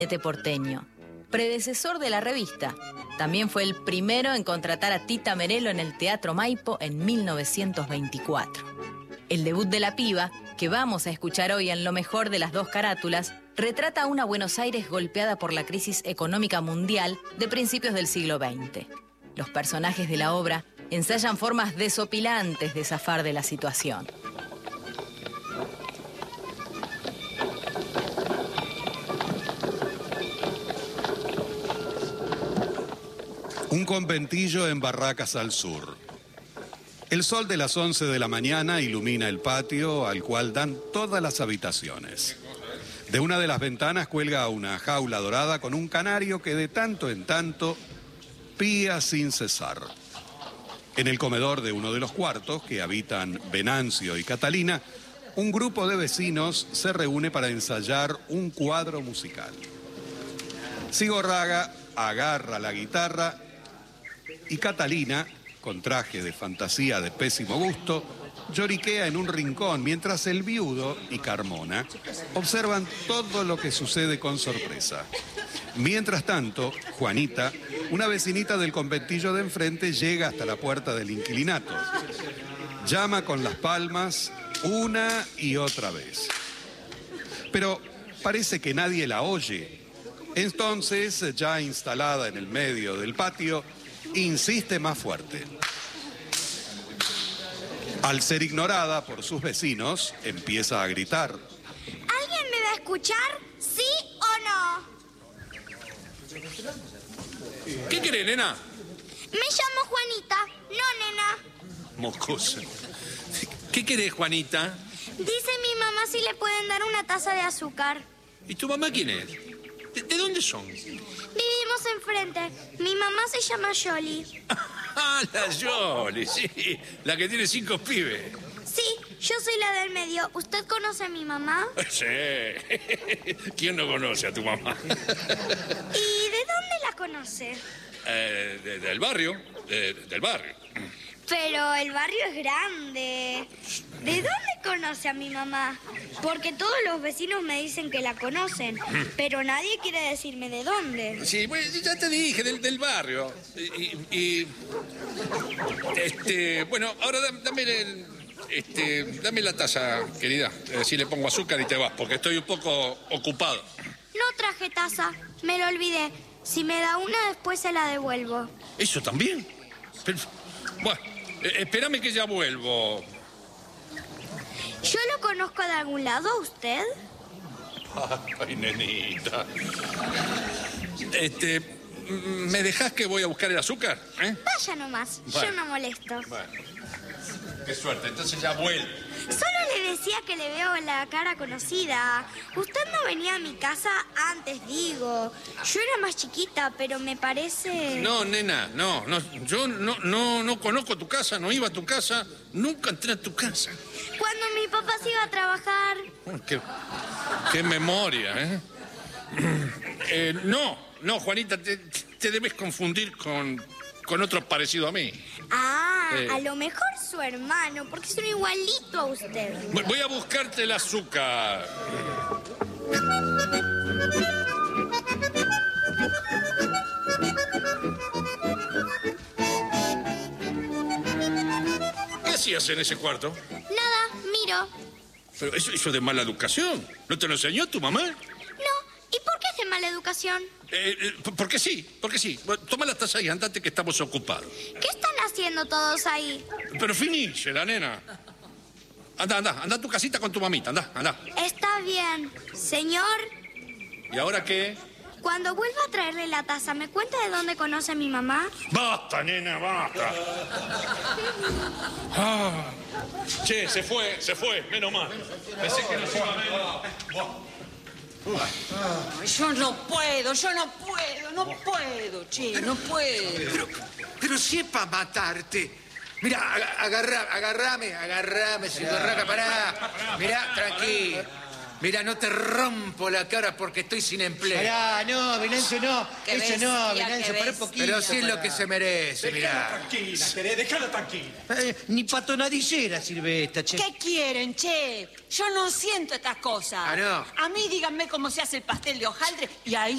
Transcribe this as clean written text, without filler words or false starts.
porteño, predecesor de la revista. También fue el primero en contratar a Tita Merello en el Teatro Maipo en 1924. El debut de la piba, que vamos a escuchar hoy en Lo mejor de las dos carátulas, retrata a una Buenos Aires golpeada por la crisis económica mundial de principios del siglo XX. Los personajes de la obra ensayan formas desopilantes de zafar de la situación. Un conventillo en Barracas al sur. El sol de las 11 de la mañana ilumina el patio al cual dan todas las habitaciones. De una de las ventanas cuelga una jaula dorada con un canario que de tanto en tanto pía sin cesar. En el comedor de uno de los cuartos, que habitan Venancio y Catalina, un grupo de vecinos se reúne para ensayar un cuadro musical. Sigorraga agarra la guitarra y Catalina, con traje de fantasía de pésimo gusto, lloriquea en un rincón mientras el viudo y Carmona observan todo lo que sucede con sorpresa. Mientras tanto, Juanita, una vecinita del conventillo de enfrente, llega hasta la puerta del inquilinato. Llama con las palmas una y otra vez. Pero parece que nadie la oye. Entonces, ya instalada en el medio del patio, insiste más fuerte. Al ser ignorada por sus vecinos, empieza a gritar. ¿Alguien me va a escuchar? ¿Sí o no? ¿Qué querés, nena? Me llamo Juanita, no nena. Mocosa. ¿Qué querés, Juanita? Dice mi mamá si le pueden dar una taza de azúcar. ¿Y tu mamá quién es? ¿De dónde son? Vivimos enfrente. Mi mamá se llama Yoli. Ah, la Yoli, sí. La que tiene 5 pibes. Sí, yo soy la del medio. ¿Usted conoce a mi mamá? Sí. ¿Quién no conoce a tu mamá? ¿Y de dónde la conoce? Del barrio. Del barrio. Pero el barrio es grande. ¿De dónde conoce a mi mamá? Porque todos los vecinos me dicen que la conocen, pero nadie quiere decirme de dónde. Sí, pues ya te dije, del barrio. Bueno, ahora dame la taza, querida. Si le pongo azúcar y te vas, porque estoy un poco ocupado. No traje taza, me lo olvidé. Si me da una, después se la devuelvo. ¿Eso también? Pero, bueno, espérame que ya vuelvo. ¿Yo lo conozco de algún lado, usted? Ay, nenita. ¿Me dejás que voy a buscar el azúcar? Vaya nomás, bueno. Yo no molesto. Bueno, qué suerte, entonces ya vuelvo. Solo le decía que le veo la cara conocida. Usted no venía a mi casa antes, digo. Yo era más chiquita, pero me parece... No, nena, no. Yo no conozco tu casa, no iba a tu casa, nunca entré a tu casa. Cuando mi papá se iba a trabajar... Qué memoria, ¿eh? No, Juanita, te debes confundir con otro parecido a mí. A lo mejor su hermano, porque es un igualito a usted. Voy a buscarte el azúcar. ¿Qué hacías en ese cuarto? Nada, miro. Pero eso es de mala educación. ¿No te lo enseñó tu mamá? No, ¿y por qué es de mala educación? Porque sí. Bueno, toma la taza y andate que estamos ocupados. ¿Qué están haciendo todos ahí? Pero finiche, la nena. Anda a tu casita con tu mamita, anda. Está bien, señor. ¿Y ahora qué? Cuando vuelva a traerle la taza, ¿me cuenta de dónde conoce a mi mamá? Basta, nena, basta. Che, se fue, menos mal. Pensé que no se iba a ver. Yo no puedo, che, no puedo. Pero si es para matarte. Mira, agarrame, Sigorraga, pará. Mira, tranquilo. Mira, no te rompo la cara porque estoy sin empleo. Pará, no, Venancio, no. Eso no, Venancio, pará un poquito. Pero sí es lo que se merece, mirá. Déjala tranquila. Ni patonadillera sirve esta, che. ¿Qué quieren, che? Yo no siento estas cosas. Ah, ¿no? A mí díganme cómo se hace el pastel de hojaldre y ahí